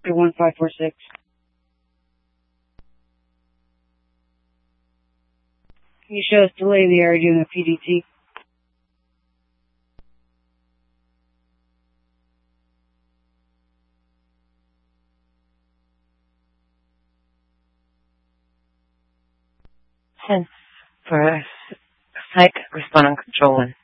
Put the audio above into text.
1546. Can you show us the lay of the area doing a PDT? For psych, respond on control 1.